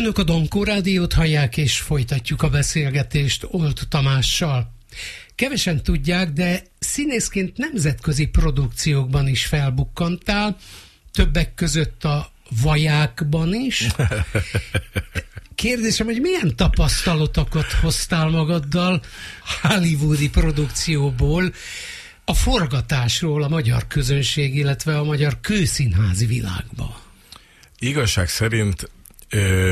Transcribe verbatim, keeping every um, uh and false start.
Önök a Donkó Rádiót hallják, és folytatjuk a beszélgetést Old Tamással. Kevesen tudják, de színészként nemzetközi produkciókban is felbukkantál, többek között a Vajákban is. Kérdésem, hogy milyen tapasztalatokat hoztál magaddal hollywoodi produkcióból, a forgatásról a magyar közönség, illetve a magyar kőszínházi világba? Igazság szerint ö,